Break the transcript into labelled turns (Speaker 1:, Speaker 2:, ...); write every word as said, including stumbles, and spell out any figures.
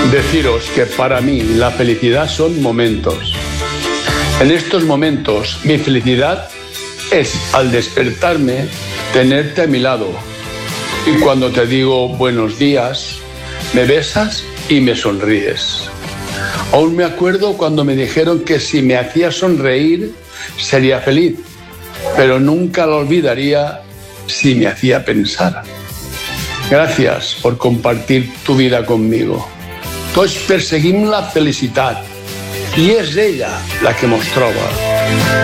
Speaker 1: Deciros que para mí la felicidad son momentos. En estos momentos mi felicidad es al despertarme tenerte a mi lado. Y cuando te digo buenos días, me besas y me sonríes. Aún me acuerdo cuando me dijeron que si me hacía sonreír sería feliz, pero nunca lo olvidaría si me hacía pensar. Gracias por compartir tu vida conmigo. Tots perseguim la felicitat i és ella la que mos troba.